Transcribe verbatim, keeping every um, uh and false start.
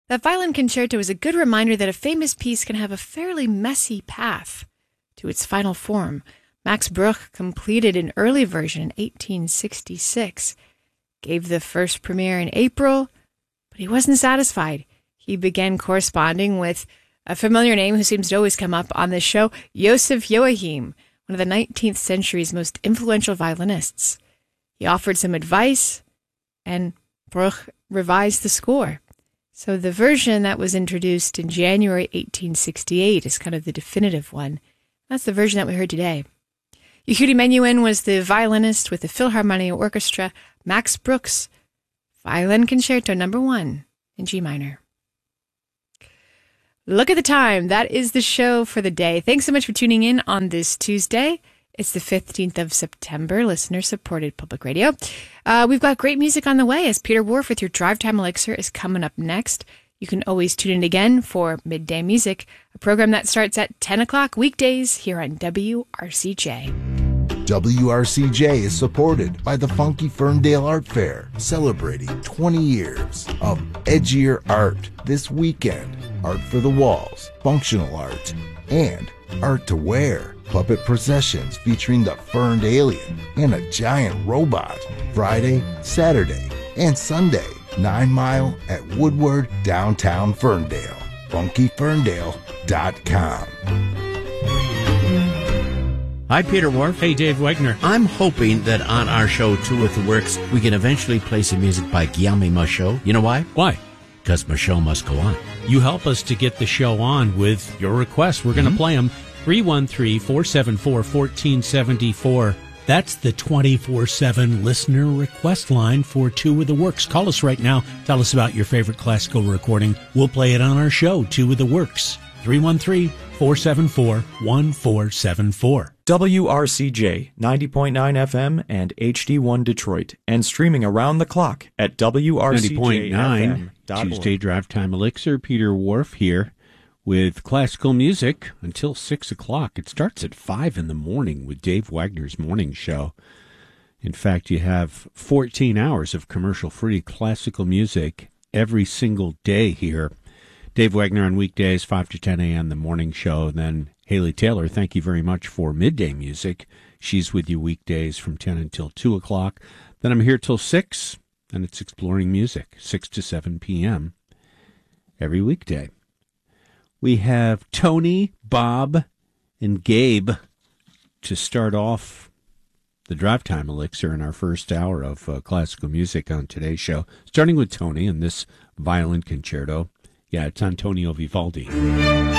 That violin concerto is a good reminder that a famous piece can have a fairly messy path to its final form. Max Bruch completed an early version in eighteen sixty-six, gave the first premiere in April, but he wasn't satisfied. He began corresponding with a familiar name who seems to always come up on this show, Joseph Joachim, one of the nineteenth century's most influential violinists. He offered some advice, and Bruch revised the score. So the version that was introduced in January eighteen sixty-eight is kind of the definitive one. That's the version that we heard today. Yehudi Menuhin was the violinist with the Philharmonia Orchestra. Max Bruch's Violin Concerto Number One in G minor. Look at the time. That is the show for the day. Thanks so much for tuning in on this Tuesday. It's the fifteenth of September, listener-supported public radio. Uh, we've got great music on the way as Peter Whorf with your Drive Time Elixir is coming up next. You can always tune in again for Midday Music, a program that starts at ten o'clock weekdays here on W R C J. W R C J is supported by the Funky Ferndale Art Fair, celebrating twenty years of edgier art this weekend. Art for the walls, functional art, and art to wear. Puppet processions featuring the Ferned Alien and a giant robot. Friday, Saturday, and Sunday. Nine Mile at Woodward, downtown Ferndale. funky ferndale dot com. Hi, Peter Whorf. Hey, Dave Wegner. I'm hoping that on our show, Two with the Works, we can eventually play some music by Guillaume Michaud. You know why? Why? Because Michaud must go on. You help us to get the show on with your requests. We're going to mm-hmm. play them. three one three, four seven four, one four seven four. That's the twenty-four seven listener request line for Two with the Works. Call us right now. Tell us about your favorite classical recording. We'll play it on our show, Two with the Works. three one three, four seven four, one four seven four. W R C J, ninety point nine F M and H D one Detroit, and streaming around the clock at W R C J F M dot org. ninety point nine, Tuesday Drive Time Elixir. Peter Whorf here with classical music until six o'clock. It starts at five in the morning with Dave Wagner's morning show. In fact, you have fourteen hours of commercial-free classical music every single day here. Dave Wagner on weekdays, five to ten a.m., the morning show. Then Haley Taylor, thank you very much for midday music. She's with you weekdays from ten until two o'clock. Then I'm here till six, and it's Exploring Music, six to seven p.m. every weekday. We have Tony, Bob, and Gabe to start off the Drive Time Elixir in our first hour of uh, classical music on today's show. Starting with Tony and this violin concerto. Yeah, it's Antonio Vivaldi.